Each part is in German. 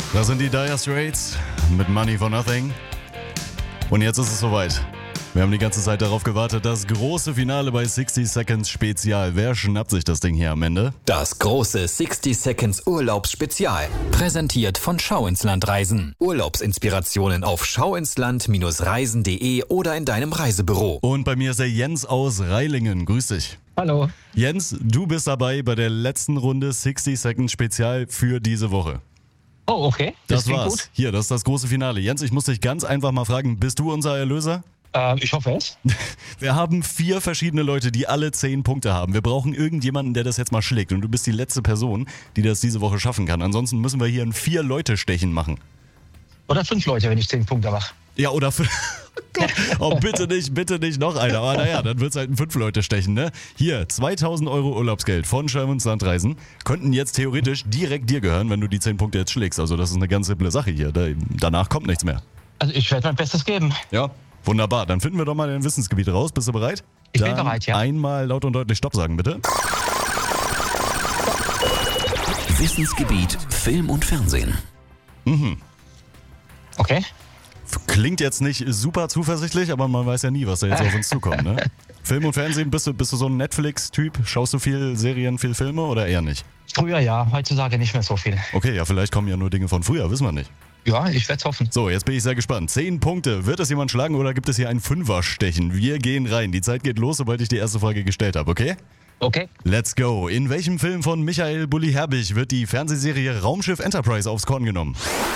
Das sind die Dire Straits mit Money for Nothing. Und jetzt ist es soweit. Wir haben die ganze Zeit darauf gewartet, das große Finale bei 60 Seconds Spezial. Wer schnappt sich das Ding hier am Ende? Das große 60 Seconds Urlaubsspezial. Präsentiert von Schau ins Land Reisen. Urlaubsinspirationen auf schauinsland-reisen.de oder in deinem Reisebüro. Und bei mir ist der Jens aus Reilingen. Grüß dich. Hallo. Jens, du bist dabei bei der letzten Runde 60 Seconds Spezial für diese Woche. Oh, okay. Das war's. Gut. Hier, das ist das große Finale. Jens, ich muss dich ganz einfach mal fragen, bist du unser Erlöser? Ich hoffe es. Wir haben 4 verschiedene Leute, die alle 10 Punkte haben. Wir brauchen irgendjemanden, der das jetzt mal schlägt. Und du bist die letzte Person, die das diese Woche schaffen kann. Ansonsten müssen wir hier ein 4-Leute-Stechen machen. Oder 5 Leute, wenn ich 10 Punkte mache. Ja, oder 5. Oh, bitte nicht noch einer. Aber naja, dann wird es halt ein 5-Leute-Stechen, ne? Hier, 2.000 € Urlaubsgeld von Schau ins Land Reisen könnten jetzt theoretisch direkt dir gehören, wenn du die 10 Punkte jetzt schlägst. Also das ist eine ganz simple Sache hier. Danach kommt nichts mehr. Also ich werde mein Bestes geben. Ja, wunderbar. Dann finden wir doch mal dein Wissensgebiet raus. Bist du bereit? Ich bin bereit, ja. Einmal laut und deutlich Stopp sagen, bitte. Wissensgebiet Film und Fernsehen. Okay. Klingt jetzt nicht super zuversichtlich, aber man weiß ja nie, was da jetzt auf uns zukommt, ne? Film und Fernsehen, bist du so ein Netflix-Typ? Schaust du viel Serien, viel Filme oder eher nicht? Früher ja, heutzutage nicht mehr so viel. Okay, ja, vielleicht kommen ja nur Dinge von früher, wissen wir nicht. Ja, ich werde es hoffen. So, jetzt bin ich sehr gespannt. 10 Punkte. Wird es jemand schlagen oder gibt es hier ein 5er-Stechen? Wir gehen rein. Die Zeit geht los, sobald ich die erste Frage gestellt habe, okay? Okay. Let's go. In welchem Film von Michael Bulli Herbig wird die Fernsehserie Raumschiff Enterprise aufs Korn genommen?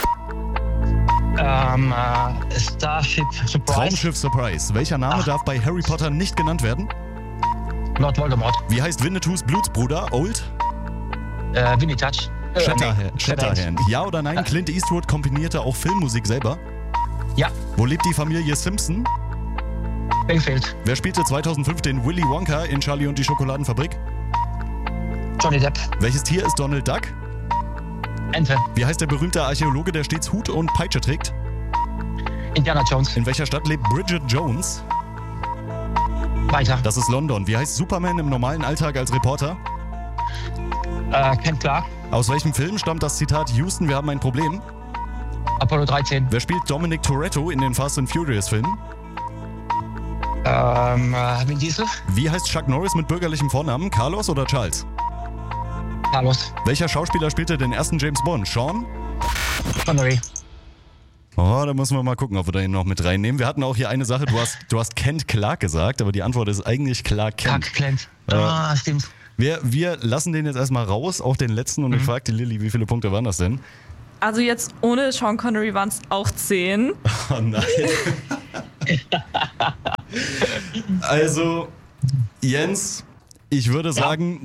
Starship Surprise. Raumschiff Surprise. Welcher Name darf bei Harry Potter nicht genannt werden? Lord Voldemort. Wie heißt Winnetous Blutsbruder? Old? Winnie Touch. Shatterhand. Ja oder nein? Clint Eastwood komponierte auch Filmmusik selber? Ja. Wo lebt die Familie Simpson? Bingfield. Wer spielte 2005 den Willy Wonka in Charlie und die Schokoladenfabrik? Johnny Depp. Welches Tier ist Donald Duck? Ente. Wie heißt der berühmte Archäologe, der stets Hut und Peitsche trägt? Indiana Jones. In welcher Stadt lebt Bridget Jones? Weiter. Das ist London. Wie heißt Superman im normalen Alltag als Reporter? Ken Clark. Aus welchem Film stammt das Zitat Houston, wir haben ein Problem? Apollo 13. Wer spielt Dominic Toretto in den Fast and Furious Filmen? Vin Diesel. Wie heißt Chuck Norris mit bürgerlichem Vornamen? Carlos oder Charles? Carlos. Welcher Schauspieler spielte den ersten James Bond? Sean? Connery. Oh, da müssen wir mal gucken, ob wir den noch mit reinnehmen. Wir hatten auch hier eine Sache, du hast Kent Clark gesagt, aber die Antwort ist eigentlich Clark Kent. Clark Kent. Stimmt. Wir lassen den jetzt erstmal raus, auch den letzten, und ich frage die Lilly, wie viele Punkte waren das denn? Also jetzt ohne Sean Connery waren es auch 10. Oh nein. Also, Jens, ich würde sagen,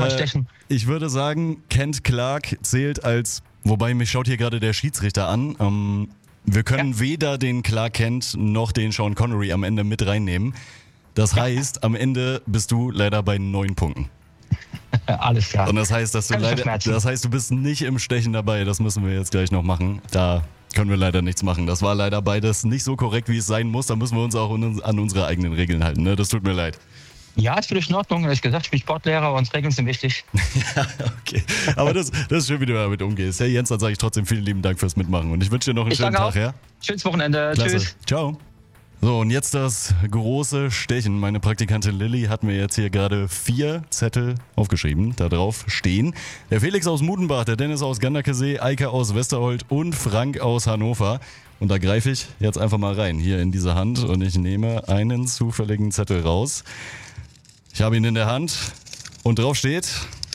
Kent Clark zählt als, wobei mich schaut hier gerade der Schiedsrichter an. Wir können weder den Clark Kent noch den Sean Connery am Ende mit reinnehmen. Das heißt, am Ende bist du leider bei 9 Punkten. Alles klar. Und das heißt, du bist nicht im Stechen dabei. Das müssen wir jetzt gleich noch machen. Da können wir leider nichts machen. Das war leider beides nicht so korrekt, wie es sein muss. Da müssen wir uns auch an unsere eigenen Regeln halten. Ne? Das tut mir leid. Ja, ist völlig in Ordnung. Ehrlich gesagt, ich bin Sportlehrer und Regeln sind wichtig. Ja, okay. Aber das ist schön, wie du damit umgehst. Hey Jens, dann sage ich trotzdem vielen lieben Dank fürs Mitmachen. Und ich wünsche dir noch einen schönen Tag. Ja? Schönes Wochenende. Klasse. Tschüss. Ciao. So, und jetzt das große Stechen. Meine Praktikantin Lilly hat mir jetzt hier gerade 4 Zettel aufgeschrieben. Da drauf stehen der Felix aus Mudenbach, der Dennis aus Ganderkesee, Eike aus Westerholt und Frank aus Hannover. Und da greife ich jetzt einfach mal rein, hier in diese Hand. Und ich nehme einen zufälligen Zettel raus. Ich habe ihn in der Hand und drauf steht: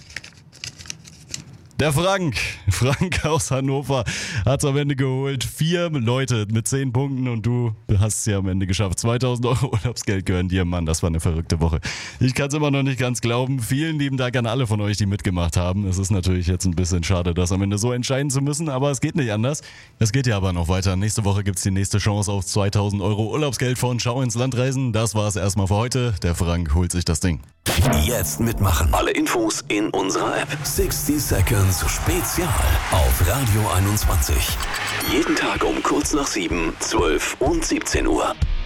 Der Frank aus Hannover hat es am Ende geholt. 4 Leute mit 10 Punkten und du hast es ja am Ende geschafft. 2.000 € Urlaubsgeld gehören dir, Mann. Das war eine verrückte Woche. Ich kann es immer noch nicht ganz glauben. Vielen lieben Dank an alle von euch, die mitgemacht haben. Es ist natürlich jetzt ein bisschen schade, das am Ende so entscheiden zu müssen, aber es geht nicht anders. Es geht ja aber noch weiter. Nächste Woche gibt es die nächste Chance auf 2.000 € Urlaubsgeld von Schau ins Land Reisen. Das war es erstmal für heute. Der Frank holt sich das Ding. Jetzt mitmachen. Alle Infos in unserer App. 60 Seconds Spezial auf Radio 21. Jeden Tag um kurz nach 7, 12 und 17 Uhr.